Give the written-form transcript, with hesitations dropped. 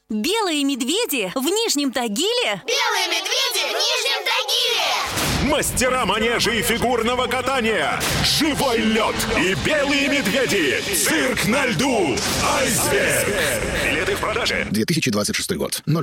Белые медведи в Нижнем Тагиле? Белые медведи в Нижнем Тагиле! Мастера манежа и фигурного катания, живой лед и белые медведи. Цирк на льду. Айсберг. Билеты в продаже. 2026 год.